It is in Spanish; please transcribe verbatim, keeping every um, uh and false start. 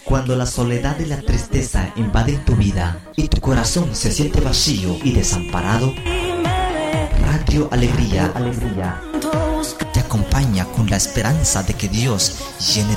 Cuando la soledad y la tristeza invaden tu vida y tu corazón se siente vacío y desamparado, Radio Alegría, Alegría te acompaña con la esperanza de que Dios llene